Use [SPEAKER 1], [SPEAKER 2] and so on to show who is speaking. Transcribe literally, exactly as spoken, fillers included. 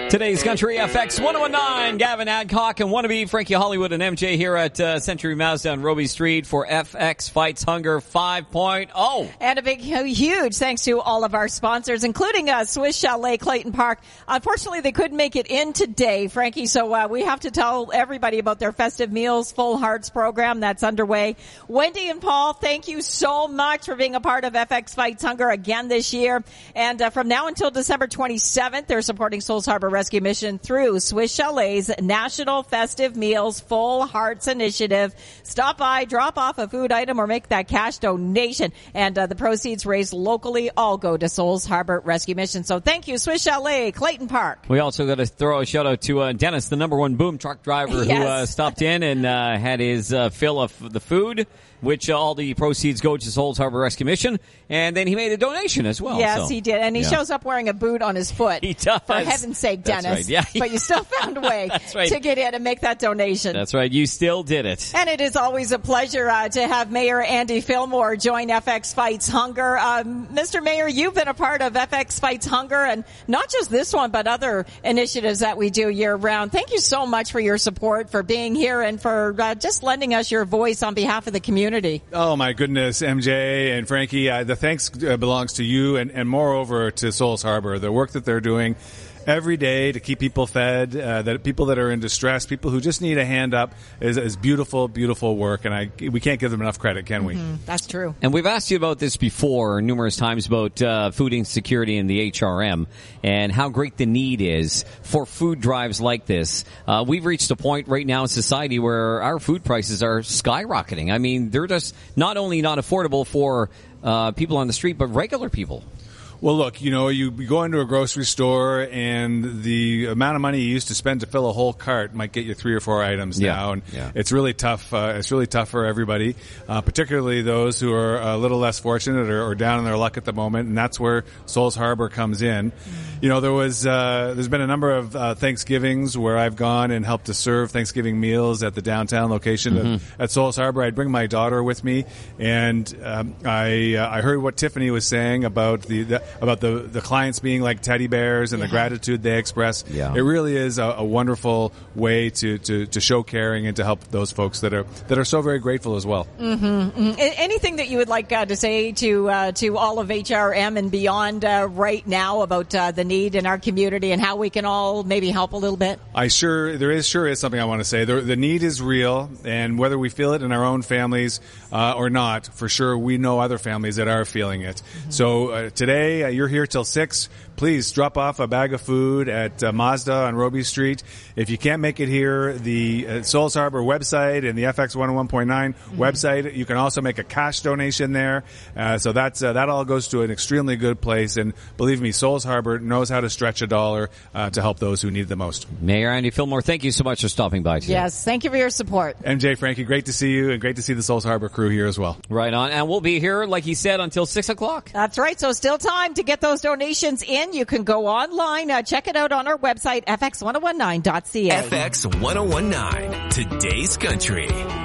[SPEAKER 1] Today's Country F X one oh nine, Gavin Adcock and wannabe Frankie Hollywood and M J here at uh, Century Mazda on Robie Street for F X Fights Hunger five point oh.
[SPEAKER 2] And a big, huge thanks to all of our sponsors, including uh, Swiss Chalet Clayton Park. Unfortunately, they couldn't make it in today, Frankie, so uh, we have to tell everybody about their festive meals, Full Hearts program that's underway. Wendy and Paul, thank you so much for being a part of F X Fights Hunger again this year. And uh, from now until December twenty-seventh, they're supporting Souls Harbor Rescue Mission through Swiss Chalet's National Festive Meals Full Hearts Initiative. Stop by, drop off a food item, or make that cash donation. And uh, the proceeds raised locally all go to Souls Harbor Rescue Mission. So thank you, Swiss Chalet, Clayton Park.
[SPEAKER 1] We also got to throw a shout out to uh, Dennis, the number one boom truck driver,
[SPEAKER 2] yes.
[SPEAKER 1] who uh, stopped in and uh, had his uh, fill of the food, which uh, all the proceeds go to Souls Harbor Rescue Mission. And then he made a donation as well.
[SPEAKER 2] Yes,
[SPEAKER 1] so,
[SPEAKER 2] he did. And he
[SPEAKER 1] yeah.
[SPEAKER 2] shows up wearing a boot on his foot.
[SPEAKER 1] He does.
[SPEAKER 2] For heaven's sake, Dennis.
[SPEAKER 1] That's right. Yeah.
[SPEAKER 2] But you still found a way
[SPEAKER 1] That's right.
[SPEAKER 2] to get in and make that donation.
[SPEAKER 1] That's right. You still did it.
[SPEAKER 2] And it is always a pleasure uh, to have Mayor Andy Fillmore join F X Fights Hunger. Um, Mister Mayor, you've been a part of F X Fights Hunger, and not just this one, but other initiatives that we do year-round. Thank you so much for your support, for being here, and for uh, just lending us your voice on behalf of the community.
[SPEAKER 3] Oh, my goodness, M J and Frankie, uh, the thanks uh, belongs to you and, and moreover to Souls Harbor. The work that they're doing every day to keep people fed, uh, that people that are in distress, people who just need a hand up, is, is beautiful, beautiful work. And I, we can't give them enough credit, can we?
[SPEAKER 2] Mm-hmm. That's true.
[SPEAKER 1] And we've asked you about this before numerous times about uh, food insecurity in the H R M and how great the need is for food drives like this. Uh, we've reached a point right now in society where our food prices are skyrocketing. I mean, they're just not only not affordable for uh, people on the street, but regular people.
[SPEAKER 3] Well, look, you know, you go into a grocery store and the amount of money you used to spend to fill a whole cart might get you three or four items
[SPEAKER 1] yeah.
[SPEAKER 3] now. And
[SPEAKER 1] yeah.
[SPEAKER 3] it's really tough. Uh, it's really tough for everybody, uh, particularly those who are a little less fortunate or, or down in their luck at the moment. And that's where Souls Harbor comes in. You know, there was, uh, there's been a number of uh, Thanksgivings where I've gone and helped to serve Thanksgiving meals at the downtown location mm-hmm. at, at Souls Harbor. I'd bring my daughter with me, and um, I uh, I heard what Tiffany was saying about the, the about the, the clients being like teddy bears and yeah. the gratitude they express.
[SPEAKER 1] Yeah.
[SPEAKER 3] It really is a, a wonderful way to, to, to show caring and to help those folks that are that are so very grateful as well.
[SPEAKER 2] Mm-hmm, mm-hmm. Anything that you would like uh, to say to uh, to all of H R M and beyond uh, right now about uh, the need in our community and how we can all maybe help a little bit?
[SPEAKER 3] I sure there is sure is something I want to say. The, the need is real, and whether we feel it in our own families uh, or not, for sure we know other families that are feeling it. Mm-hmm. So uh, today uh, you're here till six. Please drop off a bag of food at uh, Mazda on Robie Street. If you can't make it here, the uh, Souls Harbor website and the F X one oh one point nine mm-hmm. website, you can also make a cash donation there. Uh, so that's uh, that all goes to an extremely good place. And believe me, Souls Harbor knows how to stretch a dollar uh, to help those who need the most.
[SPEAKER 1] Mayor Andy Fillmore, thank you so much for stopping by today.
[SPEAKER 2] Yes, thank you for your support.
[SPEAKER 3] M J, Frankie, great to see you, and great to see the Souls Harbor crew here as well.
[SPEAKER 1] Right on. And we'll be here, like he said, until six o'clock.
[SPEAKER 2] That's right. So still time to get those donations in. You can go online. Uh, check it out on our website, f x one oh one nine dot c a.
[SPEAKER 4] F X one oh one nine, today's country.